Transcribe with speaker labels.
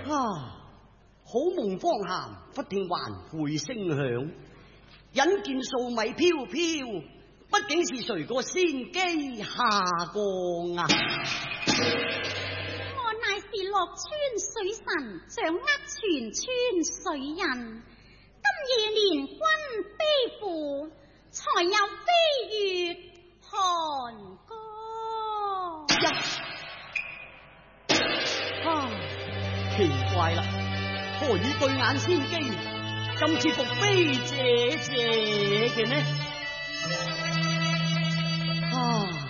Speaker 1: 好夢方閒，忽聽環回聲響，引見數米飄飄，畢竟是誰個仙機下降啊？
Speaker 2: 我乃是洛川水神，掌握全川水印。今夜連君悲負，才有飛越寒江。
Speaker 1: 奇怪啦，何以對眼仙機今次復飛謝嘅呢？